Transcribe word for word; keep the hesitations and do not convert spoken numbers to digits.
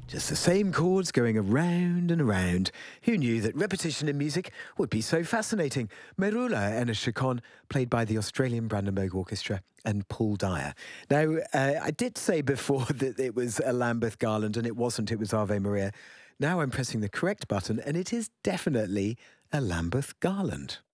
Just the same chords going around and around. Who knew that repetition in music would be so fascinating? Merula and a Chacon, played by the Australian Brandenburg Orchestra and Paul Dyer. Now, uh, I did say before that it was a Lambeth Garland, and it wasn't, it was Ave Maria. Now I'm pressing the correct button, and it is definitely a Lambeth Garland.